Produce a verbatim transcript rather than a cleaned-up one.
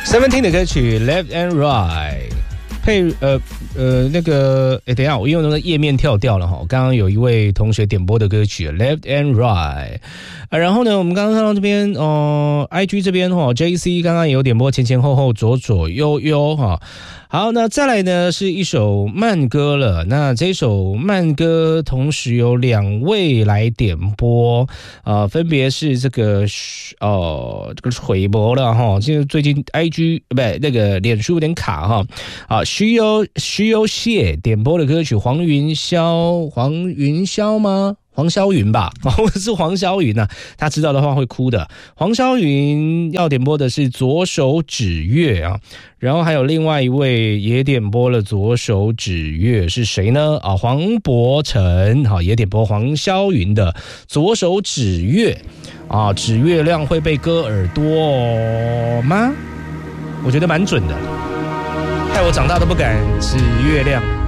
Seventeen 的歌曲 Left and Right， 配呃呃那个，哎，等一下，我因为那个页面跳掉了哈。刚刚有一位同学点播的歌曲 Left and Right， 啊，然后呢，我们刚刚看到这边，哦、呃、，I G 这边哈 ，J C 刚刚也有点播前前后后左左右右哈。好，那再来呢是一首慢歌了。那这首慢歌同时有两位来点播，呃，分别是这个呃这个回播了哈，就是最近 I G 不那个脸书有点卡哈。啊，徐优徐优谢点播的歌曲黄云霄黄云霄吗？黄霄云吧，或者是黄霄云啊，他知道的话会哭的。黄霄云要点播的是左手指月啊，然后还有另外一位也点播了左手指月是谁呢？啊，黄博成好也点播黄霄云的左手指月啊，指月亮会被割耳朵吗？我觉得蛮准的，害我长大都不敢指月亮。